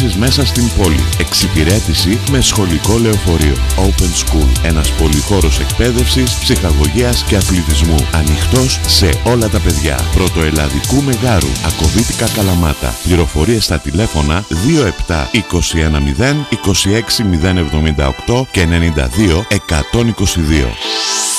επιχειρήσεις μέσα στην πόλη. Εξυπηρέτηση με σχολικό λεωφορείο. Open School. Ένας πολυχώρος εκπαίδευσης, ψυχαγωγίας και αθλητισμού. Ανοιχτός σε όλα τα παιδιά. Πρωτοελλαδικού Μεγάρου. Ακοβίτικα Καλαμάτα. Πληροφορίες στα τηλέφωνα 27 21 0 26 078 και 92 122.